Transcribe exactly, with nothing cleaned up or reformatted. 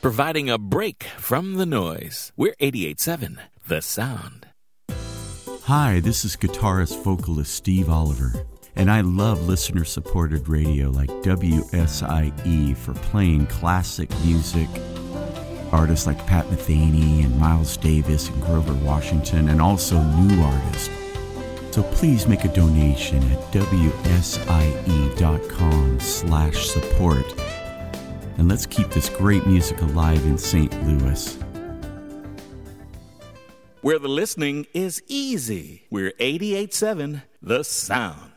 providing a break from the noise. We're eighty-eight point seven, The Sound. Hi, this is guitarist vocalist Steve Oliver, and I love listener-supported radio like W S I E for playing classic music, artists like Pat Metheny and Miles Davis and Grover Washington, and also new artists. So please make a donation at W S I E dot com slash support. And let's keep this great music alive in Saint Louis. Where the listening is easy. We're eighty-eight point seven, The Sound.